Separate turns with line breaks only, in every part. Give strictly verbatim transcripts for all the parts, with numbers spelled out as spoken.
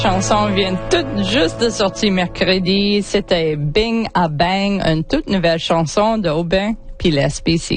La chanson vient toute juste de sortir mercredi. C'était Bing a Bang, une toute nouvelle chanson de Aubin puis l'S P C.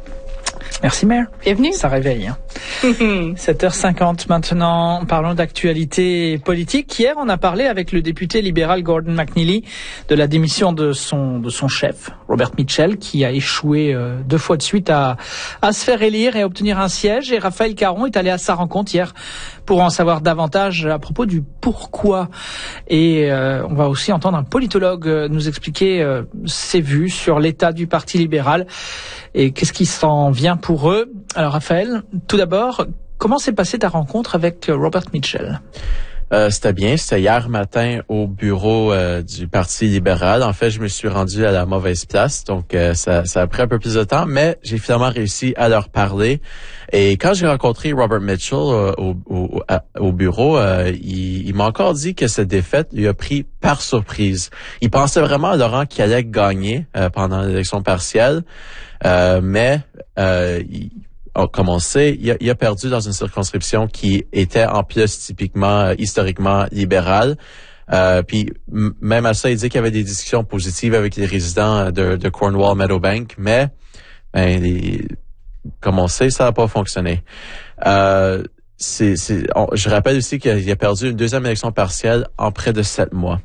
Merci Mère.
Bienvenue.
Ça réveille. Hein. sept heures cinquante maintenant, parlons d'actualité politique. Hier, on a parlé avec le député libéral Gordon McNeely de la démission de son de son chef, Robert Mitchell, qui a échoué euh, deux fois de suite à à se faire élire et à obtenir un siège. Et Raphaël Caron est allé à sa rencontre hier pour en savoir davantage à propos du pourquoi. Et euh, on va aussi entendre un politologue nous expliquer euh, ses vues sur l'état du Parti libéral et qu'est-ce qui s'en vient pour eux. Alors Raphaël, tout d'abord, comment s'est passée ta rencontre avec Robert Mitchell?
Euh, c'était bien, c'était hier matin au bureau euh, du Parti libéral. En fait, je me suis rendu à la mauvaise place, donc euh, ça, ça a pris un peu plus de temps, mais j'ai finalement réussi à leur parler. Et quand j'ai rencontré Robert Mitchell euh, au, au, au bureau, euh, il, il m'a encore dit que cette défaite lui a pris par surprise. Il pensait vraiment à Laurent qui allait gagner euh, pendant l'élection partielle, euh, mais euh, il, comme on sait, il a, il a perdu dans une circonscription qui était en plus typiquement, euh, historiquement libérale. Euh, puis m- même à ça, il dit qu'il y avait des discussions positives avec les résidents de, de Cornwall Meadowbank, mais ben, les, comme on sait, ça n'a pas fonctionné. Euh, c'est, c'est, on, je rappelle aussi qu'il a perdu une deuxième élection partielle en près de sept mois.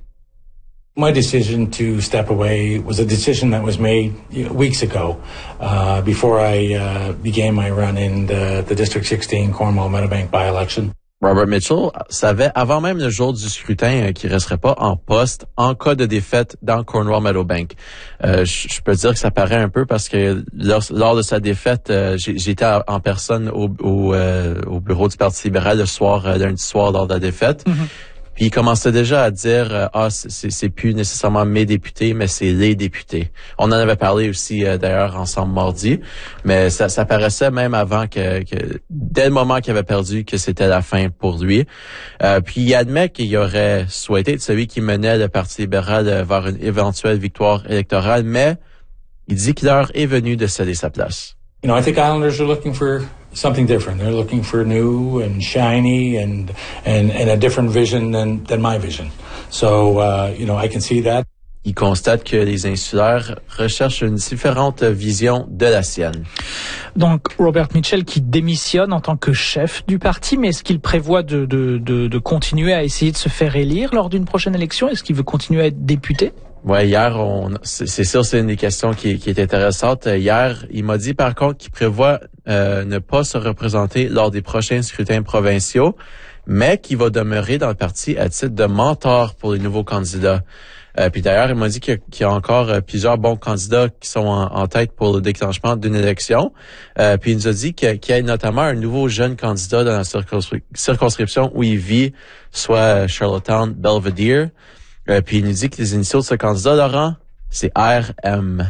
My decision to step away was a decision that was made weeks ago, uh, before I uh, began my run in the, the District sixteen Cornwall Meadowbank by-election.
Robert Mitchell savait avant même le jour du scrutin euh, qu'il resterait pas en poste en cas de défaite dans Cornwall Meadowbank. Euh, je, je peux dire que ça paraît un peu parce que lors, lors de sa défaite, euh, j'ai, j'étais en personne au, au, euh, au bureau du Parti libéral le soir, euh, lundi soir lors de la défaite. Mm-hmm. Puis il commençait déjà à dire euh, ah c'est, c'est plus nécessairement mes députés, mais c'est les députés. On en avait parlé aussi euh, d'ailleurs ensemble mardi, mais ça, ça paraissait même avant que, que dès le moment qu'il avait perdu que c'était la fin pour lui. Euh, puis il admet qu'il aurait souhaité être celui qui menait le Parti libéral vers une éventuelle victoire électorale, mais il dit que l'heure est venue de céder sa place.
You know, I think Islanders are looking for something different. They're looking for new and shiny and and and a different vision than than my vision. So, uh, you know, I can see that.
Il constate que les insulaires recherchent une différente vision de la sienne.
Donc, Robert Mitchell qui démissionne en tant que chef du parti, mais est-ce qu'il prévoit de, de, de, de continuer à essayer de se faire élire lors d'une prochaine élection? Est-ce qu'il veut continuer à être député?
Ouais, hier, on, c'est, c'est sûr, c'est une des questions qui, qui est intéressante. Hier, il m'a dit par contre qu'il prévoit euh, ne pas se représenter lors des prochains scrutins provinciaux, mais qu'il va demeurer dans le parti à titre de mentor pour les nouveaux candidats. Euh, puis d'ailleurs, il m'a dit qu'il y a, qu'il y a encore euh, plusieurs bons candidats qui sont en, en tête pour le déclenchement d'une élection. Euh, puis il nous a dit que, qu'il y a notamment un nouveau jeune candidat dans la circonscri- circonscription où il vit, soit Charlottetown, Belvedere. Euh, puis il nous dit que les initiaux de ce candidat, Laurent, c'est R M.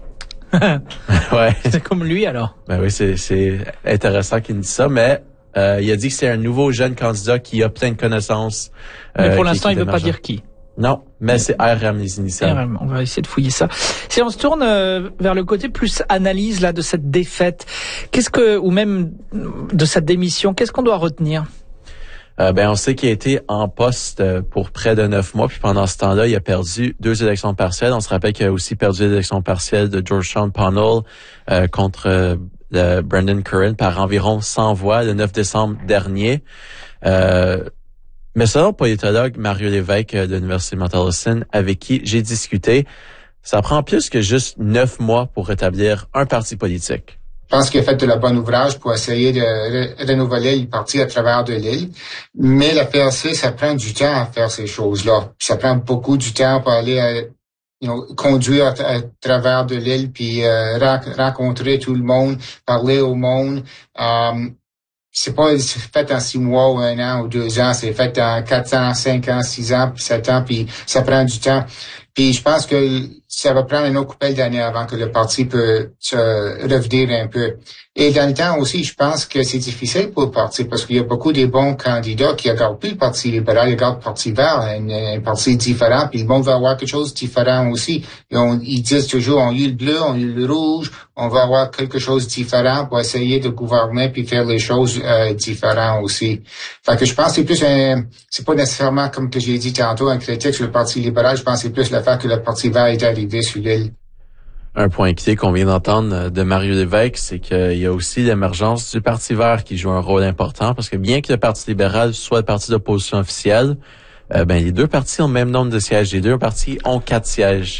Ouais.
C'est comme lui alors.
Ben oui, c'est, c'est intéressant qu'il nous dise ça, mais euh, il a dit que c'est un nouveau jeune candidat qui a plein de connaissances.
Mais pour
euh,
l'instant,
qui,
il
qui
veut pas dire qui.
Non, mais c'est R M les initiales.
R M, on va essayer de fouiller ça. Si on se tourne euh, vers le côté plus analyse là de cette défaite, qu'est-ce que ou même de cette démission, qu'est-ce qu'on doit retenir?
Euh, ben on sait qu'il a été en poste pour près de neuf mois, puis pendant ce temps-là, il a perdu deux élections partielles. On se rappelle qu'il a aussi perdu l'élection partielle de Georgetown Pownell euh, contre euh, Brendan Curran par environ cent voix le neuf décembre dernier. Euh, mais selon le politologue Mario Lévesque de l'Université Mount-Allison, avec qui j'ai discuté, ça prend plus que juste neuf mois pour rétablir un parti politique.
Je pense qu'il a fait de la bonne ouvrage pour essayer de renouveler le parti à travers de l'île. Mais la P L C, ça prend du temps à faire ces choses-là. Ça prend beaucoup du temps pour aller à, you know, conduire à, à travers de l'île, puis euh, rencontrer tout le monde, parler au monde. Um, c'est pas fait en six mois ou un an ou deux ans. C'est fait en quatre ans, cinq ans, six ans, puis sept ans, puis ça prend du temps. Puis je pense que ça va prendre une autre couple d'années avant que le parti peut se revenir un peu. Et dans le temps aussi, je pense que c'est difficile pour le parti parce qu'il y a beaucoup de bons candidats qui regardent plus le Parti libéral, ils regardent le Parti vert, un, un parti différent, puis le monde va avoir quelque chose de différent aussi. Et on, ils disent toujours, on a eu le bleu, on a eu le rouge, on va avoir quelque chose de différent pour essayer de gouverner puis faire les choses euh, différentes aussi. Fait que je pense que c'est plus un, c'est pas nécessairement comme que j'ai dit tantôt, un critique sur le Parti libéral, je pense que c'est plus le fait que le Parti vert est arrivé sur l'île.
Un point clé qu'on vient d'entendre de Mario Lévesque, c'est qu'il y a aussi l'émergence du Parti vert qui joue un rôle important parce que bien que le Parti libéral soit le parti d'opposition officielle, euh, ben les deux partis ont le même nombre de sièges. Les deux partis ont quatre sièges.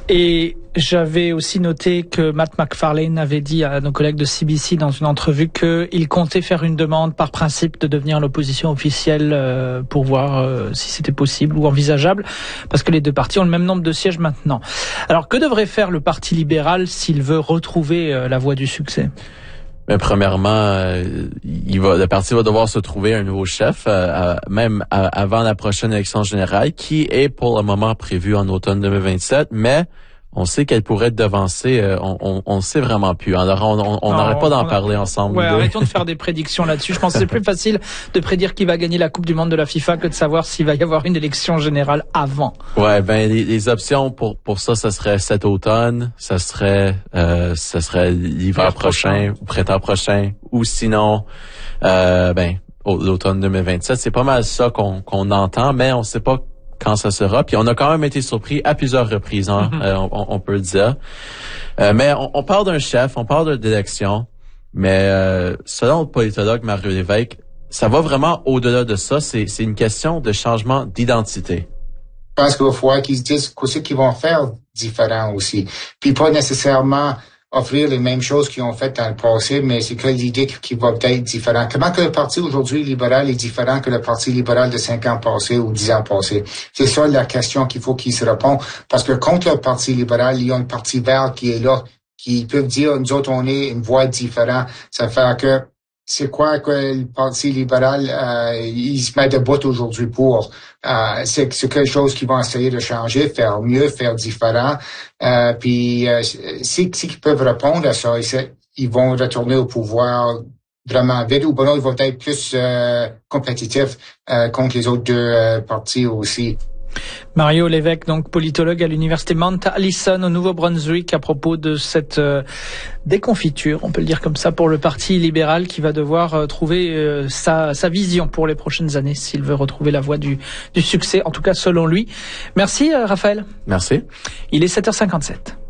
Et j'avais aussi noté que Matt McFarlane avait dit à nos collègues de C B C dans une entrevue qu'il comptait faire une demande par principe de devenir l'opposition officielle euh, pour voir euh, si c'était possible ou envisageable, parce que les deux partis ont le même nombre de sièges maintenant. Alors, que devrait faire le Parti libéral s'il veut retrouver euh, la voie du succès?
Mais premièrement, euh, il va, le parti va devoir se trouver un nouveau chef, euh, même à, avant la prochaine élection générale, qui est pour le moment prévue en automne deux mille vingt-sept, mais on sait qu'elle pourrait être devancée, euh, on, on, on sait vraiment plus. Alors, on n'arrête pas d'en parler ensemble.
Ouais, arrêtons de faire des prédictions là-dessus. Je pense que c'est plus facile de prédire qui va gagner la Coupe du Monde de la FIFA que de savoir s'il va y avoir une élection générale avant.
Ouais, ben les, les options pour pour ça, ça serait cet automne, ça serait euh, ça serait l'hiver prochain, ou printemps prochain, ou sinon, euh, ben l'automne deux mille vingt-sept. C'est pas mal ça qu'on qu'on entend, mais on sait pas quand ça sera. Puis on a quand même été surpris à plusieurs reprises, hein, mm-hmm. euh, on, on peut le dire. Euh, mais on, on parle d'un chef, on parle d'élection, mais euh, selon le politologue Mario Lévesque, ça va vraiment au-delà de ça. C'est, c'est une question de changement d'identité.
Je pense qu'il va falloir qu'ils se disent ce qu'ils vont faire différent aussi. Puis pas nécessairement offrir les mêmes choses qu'ils ont faites dans le passé, mais c'est que l'idée qui va peut-être différent. Comment que le parti aujourd'hui libéral est différent que le parti libéral de cinq ans passés ou dix ans passés? C'est ça la question qu'il faut qu'ils se répondent. Parce que contre le parti libéral, il y a un parti vert qui est là, qui peuvent dire, nous autres, on est une voie différente. Ça fait que c'est quoi que le Parti libéral, euh, il se met debout aujourd'hui pour. Euh, c'est, c'est quelque chose qu'ils vont essayer de changer, faire mieux, faire différent. Euh, puis, euh, si, si ils peuvent répondre à ça, ils vont retourner au pouvoir vraiment vite, ou bon, ils vont être plus euh, compétitifs euh, contre les autres deux euh, partis aussi.
Mario Lévesque, donc politologue à l'université Mount Allison au Nouveau-Brunswick, à propos de cette euh, déconfiture, on peut le dire comme ça, pour le Parti libéral qui va devoir euh, trouver euh, sa, sa vision pour les prochaines années s'il veut retrouver la voie du, du succès, en tout cas selon lui. Merci euh, Raphaël.
Merci.
Il est sept heures cinquante-sept.